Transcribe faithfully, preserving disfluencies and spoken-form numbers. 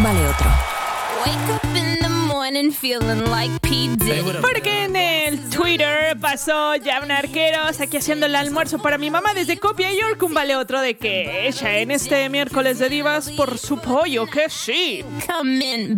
vale otro. Porque en el Twitter pasó Javna Arqueros aquí haciendo el almuerzo para mi mamá desde Copia York. Un vale otro de que ella en este miércoles de divas por su pollo, que sí.